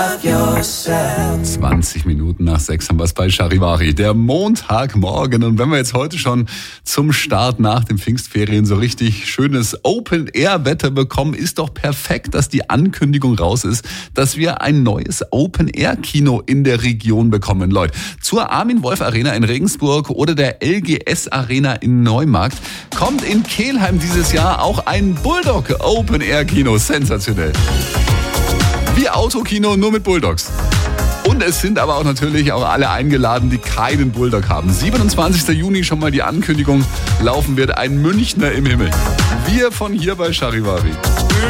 20 Minuten nach 6 haben wir es bei Charivari. Der Montagmorgen. Und wenn wir jetzt heute schon zum Start nach den Pfingstferien so richtig schönes Open-Air-Wetter bekommen, ist doch perfekt, dass die Ankündigung raus ist, dass wir ein neues Open-Air-Kino in der Region bekommen, Leute. Zur Armin-Wolf-Arena in Regensburg oder der LGS-Arena in Neumarkt kommt in Kelheim dieses Jahr auch ein Bulldog Open-Air-Kino. Sensationell. Wie Autokino, nur mit Bulldogs. Und es sind aber auch natürlich auch alle eingeladen, die keinen Bulldog haben. 27. Juni schon mal die Ankündigung, laufen wird ein Münchner im Himmel. Wir von hier bei Charivari.